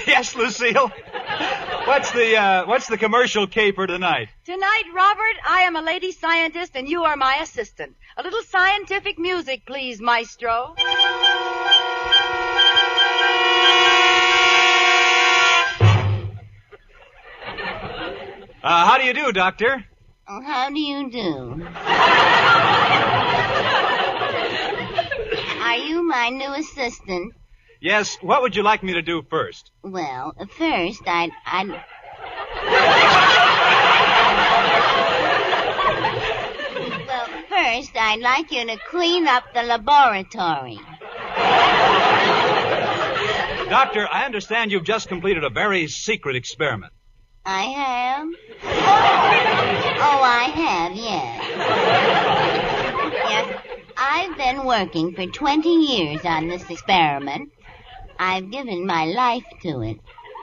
Yes, Lucille. What's the commercial caper tonight? Tonight, Robert, I am a lady scientist and you are my assistant. A little scientific music, please, maestro. How do you do, Doctor? Oh, how do you do? Are you my new assistant? Yes, what would you like me to do first? Well, first, Well, first, I'd like you to clean up the laboratory. Doctor, I understand you've just completed a very secret experiment. I have? Oh, I have, yes. Yes, I've been working for 20 years on this experiment. I've given my life to it.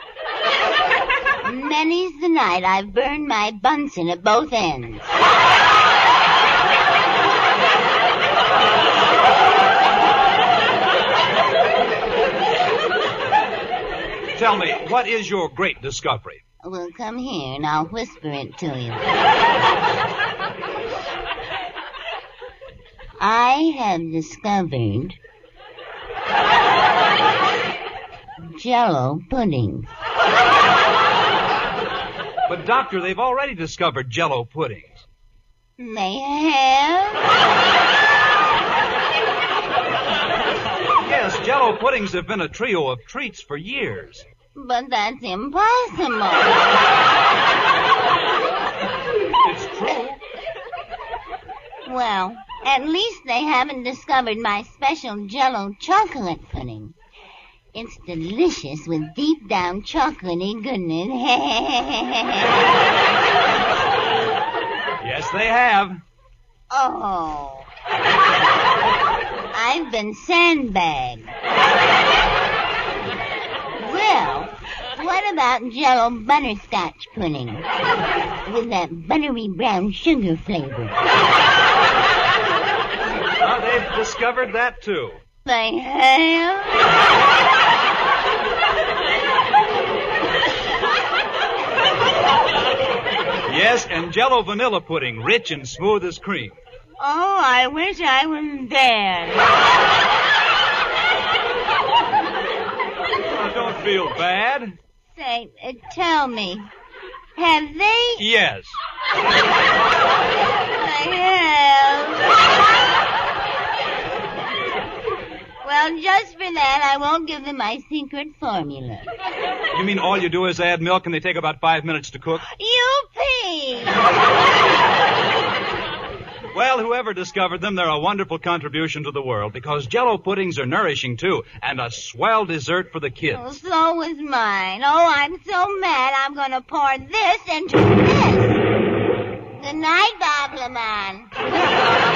Many's the night I've burned my Bunsen at both ends. Tell me, what is your great discovery? Well, come here and I'll whisper it to you. I have discovered Jell-O pudding. But, Doctor, they've already discovered Jell-O puddings. They have? Yes, Jell-O puddings have been a trio of treats for years. But that's impossible. It's true. Well, at least they haven't discovered my special Jell-O chocolate pudding. It's delicious with deep down chocolatey goodness. Yes, they have. Oh. I've been sandbagged. Well, what about Jell-O butterscotch pudding with that buttery brown sugar flavor? Well, they've discovered that, too. They have? Yes, and Jell-O vanilla pudding, rich and smooth as cream. Oh, I wish I was dead. Oh, don't feel bad. Say, tell me, have they? Yes. They have. Well, just for that, I won't give them my secret formula. You mean all you do is add milk and they take about 5 minutes to cook? Yippee! Well, whoever discovered them, they're a wonderful contribution to the world because Jell-O puddings are nourishing, too, and a swell dessert for the kids. Oh, so was mine. Oh, I'm so mad I'm going to pour this into this. Good night, Bob Lamont.